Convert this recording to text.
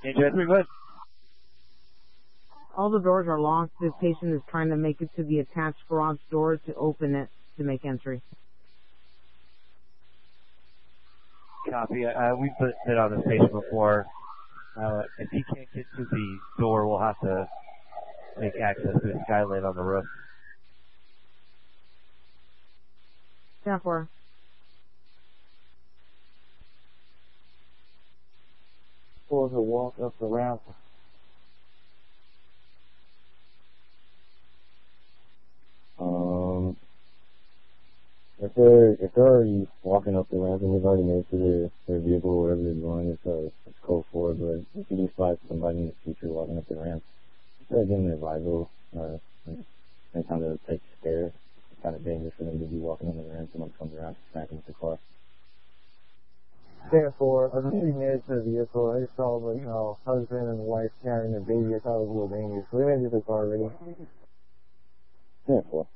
Angel 3, good. All the doors are locked. This patient is trying to make it to the attached garage door to open it to make entry. Copy. We've been on this patient before. If he can't get to the door, we'll have to make access to the skylight on the roof. Yeah, for. Supposed to walk up the ramp. If they're already walking up the ramp and they've already made it to their vehicle or whatever they're doing, it's code 4, but if you do spot somebody in the future walking up the ramp, instead of giving them advisal, and kind of take a stare, it's kind of dangerous for them to be walking on the ramp, someone comes around, smack them with the car. Therefore, I was really made it to the vehicle. I just saw the, husband and wife carrying their baby. I thought it was a little dangerous. So they made it to the car already. Therefore.